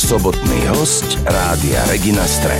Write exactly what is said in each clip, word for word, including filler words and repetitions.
Sobotný hosť Rádia Regina Stred.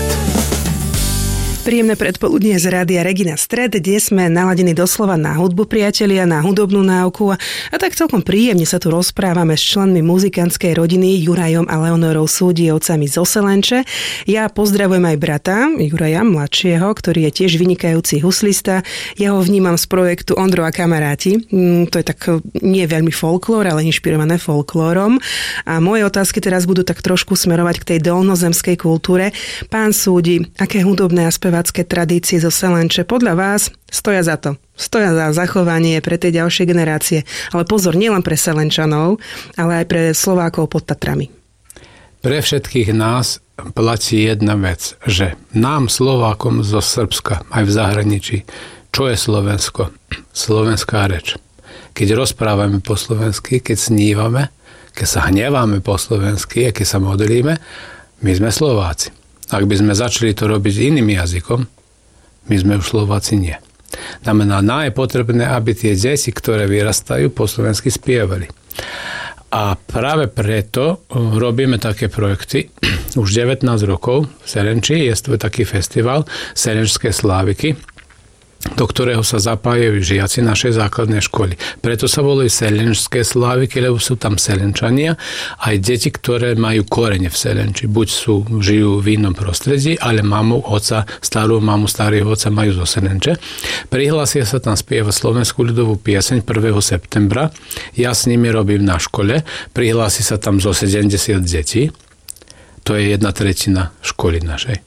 Príjemné predpoludnie z Rádia Regina Stred. Dnes sme naladení doslova na hudbu, priatelia, na hudobnú náuku a, a tak celkom príjemne sa tu rozprávame s členmi muzikantskej rodiny Jurajom a Leonorou Súdiovcami zo Selenče. Ja pozdravujem aj brata Juraja mladšieho, ktorý je tiež vynikajúci huslista. Ja ho vnímam z projektu Ondro a kamaráti. To je tak nie veľmi folklór, ale inšpirované folklórom. A moje otázky teraz budú tak trošku smerovať k tej dolnozemskej kultúre. Pán Súdi, aké hudobné a spevácké tradície zo Selenče podľa vás stoja za to? Stoja za zachovanie pre tie ďalšie generácie. Ale pozor, nielen pre Selenčanov, ale aj pre Slovákov pod Tatrami. Pre všetkých nás platí jedna vec, že nám Slovákom zo Srbska, aj v zahraničí, čo je Slovensko? Slovenská reč. Keď rozprávame po slovensky, keď snívame, keď sa hneváme po slovensky a keď sa modlíme, my sme Slováci. Ak by sme začali to robiť iným jazykom, my sme už Slováci nie. Znamená, nám je potrebné, aby tie deti, ktoré vyrastajú, po slovensky spievali. A práve preto robíme také projekty. Už devätnásť rokov v Selenči je to taký festival Selenčské sláviky, do ktorého sa zapájajú žiaci našej základnej školy. Preto sa volajú Selenčské sláviky, lebo sú tam Selenčania, aj deti, ktoré majú korene v Selenči. Buď sú, žijú v inom prostredí, ale mamu, oca, starú mamu, starého oca majú zo Selenče. Prihlásia sa tam spievať slovenskú ľudovú pieseň prvého septembra. Ja s nimi robím na škole. Prihlási sa tam zo sedemdesiat detí. To je jedna tretina školy našej.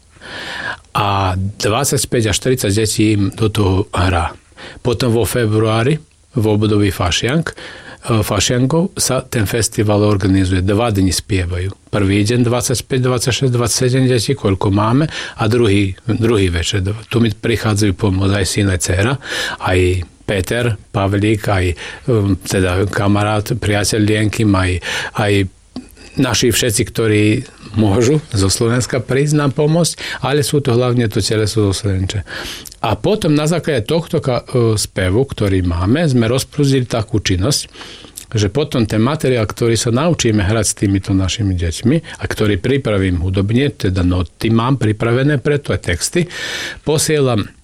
A dvadsaťpäť až tridsať detí im do toho hrá. Potom vo februári, v období fašiank, fašiankov sa ten festival organizuje. Dva dni spievajú. Prvý deň dvadsaťpäť, dvadsaťšesť, dvadsaťsedem detí, koľko máme, a druhý, druhý večer. Tu mi prichádzajú pomôcť aj syn, aj dcera, aj Peter, Pavlík, aj teda kamarát, priateľ Lienky, aj, aj naši všetci, ktorí môžu zo Slovenska prísť nám pomôcť, ale sú to hlavne to teleso zo Selenče. A potom na základe tohto spevu, ktorý máme, sme rozprúzdili takú činnosť, že potom ten materiál, ktorý sa naučíme hrať s týmito našimi deťmi a ktorý pripravím hudobne, teda noty mám pripravené, preto aj texty, posielam